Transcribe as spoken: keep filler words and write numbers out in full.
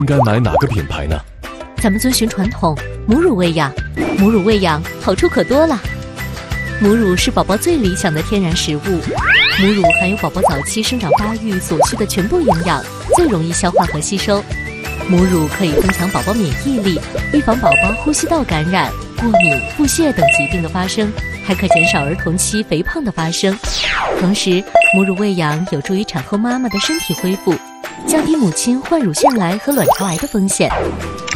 应该买哪个品牌呢？ 咱们遵循传统，母乳喂养。母乳喂养好处可多了。母乳是宝宝最理想的天然食物，母乳含有宝宝早期生长发育所需的全部营养，最容易消化和吸收。母乳可以增强宝宝免疫力，预防宝宝呼吸道感染、过敏、腹泻等疾病的发生，还可减少儿童期肥胖的发生。同时，母乳喂养有助于产后妈妈的身体恢复，降低母亲患乳腺癌和卵巢癌的风险。